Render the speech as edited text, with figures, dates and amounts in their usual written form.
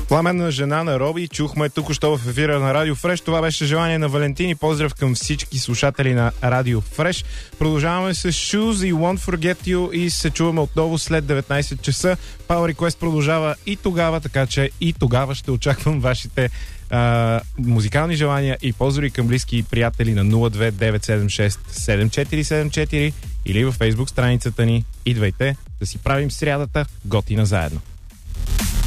Пламенна жена на Роби чухме тук-що в ефира на Радио Фреш. Това беше желание на Валентин и поздрав към всички слушатели на Радио Фреш. Продължаваме с Shoes и Won't Forget You и се чуваме отново след 19 часа. Power Request продължава и тогава, така че и тогава ще очаквам вашите музикални желания и поздрави към близки и приятели на 029767474 или във Facebook страницата ни. Идвайте да си правим срядата готина заедно.